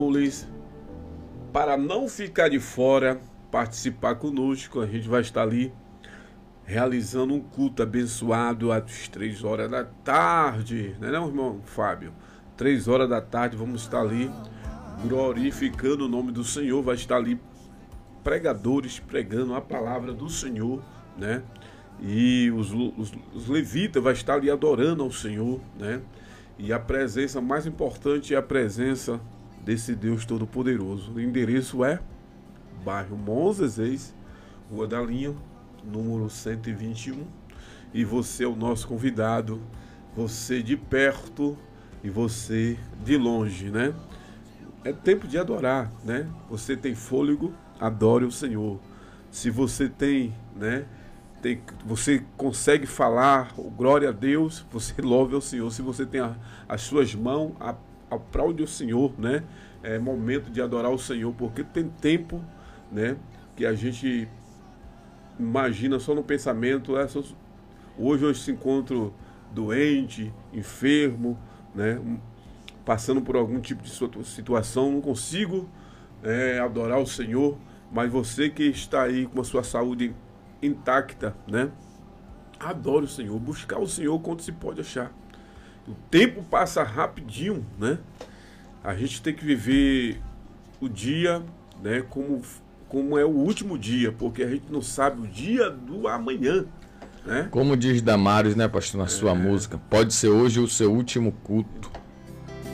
Para não ficar de fora, participar conosco, a gente vai estar ali realizando um culto abençoado às 3 horas da tarde, não é não, irmão Fábio? 3 horas da tarde vamos estar ali glorificando o nome do Senhor, vai estar ali pregadores pregando a palavra do Senhor, né? E os levitas vai estar ali adorando ao Senhor, né? E a presença mais importante é a presença desse Deus Todo-Poderoso. O endereço é bairro Monzes, Rua da Linha, número 121. E você é o nosso convidado, você de perto e você de longe, né? É tempo de adorar, né? Você tem fôlego, adore o Senhor. Se você tem, né? Você consegue falar, glória a Deus, você louve ao Senhor. Se você tem as suas mãos, aplaude o Senhor, né? É momento de adorar o Senhor, porque tem tempo, né? Que a gente imagina só no pensamento. Hoje eu se encontro doente, enfermo, né? Passando por algum tipo de situação, não consigo adorar o Senhor. Mas você que está aí com a sua saúde intacta, né? Adore o Senhor, buscar o Senhor quando se pode achar. O tempo passa rapidinho, né? A gente tem que viver o dia, né? Como é o último dia, porque a gente não sabe o dia do amanhã, né? Como diz Damares, né, pastor, na sua música, pode ser hoje o seu último culto.